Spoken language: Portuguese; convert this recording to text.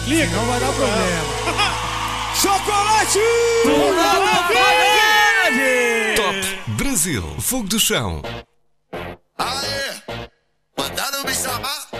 clica. Não vai dar problema. Chocolate! Top Brasil, fogo do chão. Aê, mandaram me chamar.